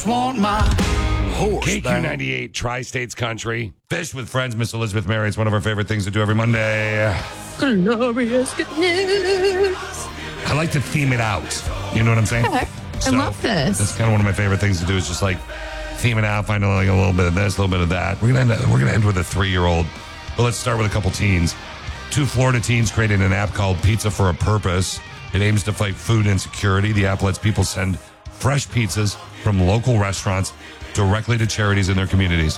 Want my horse KQ98, Tri-States Country. Fish with Friends, Miss Elizabeth Mary. It's one of our favorite things to do every Monday. Glorious good news. I like to theme it out. You know what I'm saying? Okay. I love this. That's kind of one of my favorite things to do is just like theme it out, find like a little bit of this, a little bit of that. We're gonna end with a 3-year-old, but let's start with a couple teens. 2 Florida teens created an app called Pizza for a Purpose. It aims to fight food insecurity. The app lets people send fresh pizzas from local restaurants directly to charities in their communities.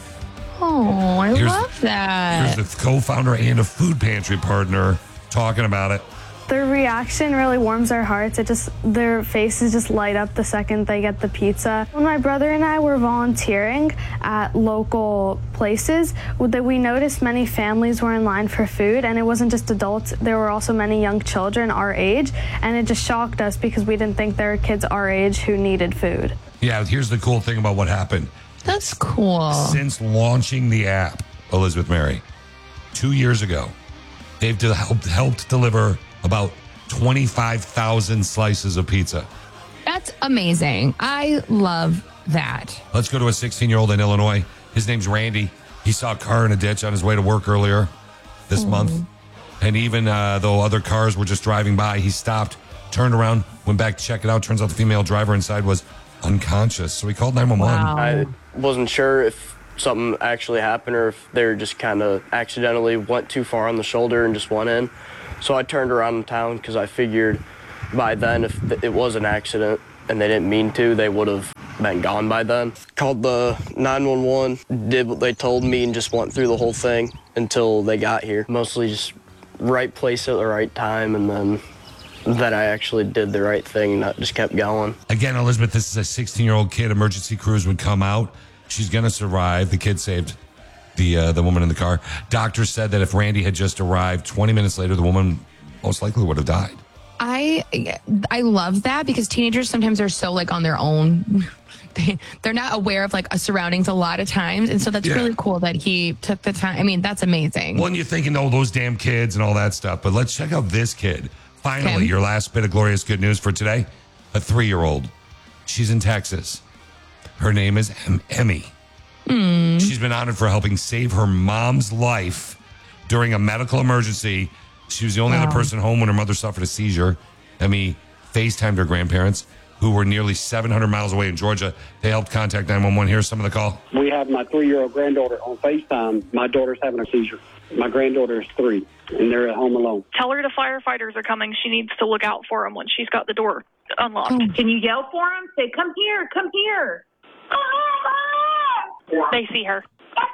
Oh, I love that. Here's the co-founder and a food pantry partner talking about it. Their reaction really warms our hearts. Their faces just light up the second they get the pizza. When my brother and I were volunteering at local places, we noticed many families were in line for food, and it wasn't just adults. There were also many young children our age, and it just shocked us because we didn't think there were kids our age who needed food. Yeah, here's the cool thing about what happened. That's cool. Since launching the app, Elizabeth Mary, 2 years ago, they've helped deliver about 25,000 slices of pizza. That's amazing. I love that. Let's go to a 16-year-old in Illinois. His name's Randy. He saw a car in a ditch on his way to work earlier this month. And even though other cars were just driving by, he stopped, turned around, went back to check it out. Turns out the female driver inside was unconscious. So he called 911. Wow. I wasn't sure if something actually happened or if they just kind of accidentally went too far on the shoulder and just went in. So I turned around in town because I figured by then if it was an accident and they didn't mean to, they would have been gone by then. Called the 911, did what they told me, and just went through the whole thing until they got here. Mostly just right place at the right time, and then that I actually did the right thing and not just kept going. Again, Elizabeth, this is a 16-year-old kid. Emergency crews would come out. She's going to survive. The kid saved the woman in the car. Doctors said that if Randy had just arrived 20 minutes later, the woman most likely would have died. I love that because teenagers sometimes are so like on their own. They're not aware of like surroundings a lot of times. And so that's really cool that he took the time. I mean, that's amazing. Well, and you're thinking, oh, those damn kids and all that stuff. But let's check out this kid. Finally, your last bit of glorious good news for today. A 3-year-old. She's in Texas. Her name is Emmy. She's been honored for helping save her mom's life during a medical emergency. She was the only other person home when her mother suffered a seizure. Emmy FaceTimed her grandparents, who were nearly 700 miles away in Georgia. They helped contact 911. Here's some of the call. We have my 3-year-old granddaughter on FaceTime. My daughter's having a seizure. My granddaughter is 3, and they're at home alone. Tell her the firefighters are coming. She needs to look out for them when she's got the door unlocked. Can you yell for them? Say, come here, come here. They see her.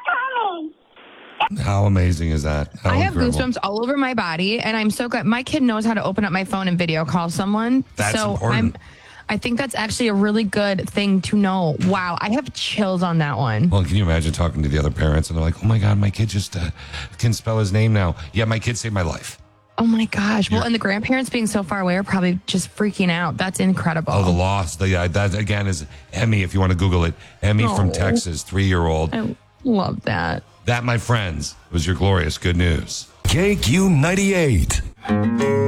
How amazing is that? How I have incredible. goosebumps all over my body, and I'm so glad. My kid knows how to open up my phone and video call someone. That's so important. I think that's actually a really good thing to know. Wow, I have chills on that one. Well, can you imagine talking to the other parents and they're like, oh my God, my kid just can spell his name now. Yeah, my kid saved my life. Oh my gosh. Well, and the grandparents being so far away are probably just freaking out. That's incredible. Oh, the loss. That again is Emmy, if you want to Google it. Emmy from Texas, 3-year-old. I love that. That, my friends, was your glorious good news. KQ98.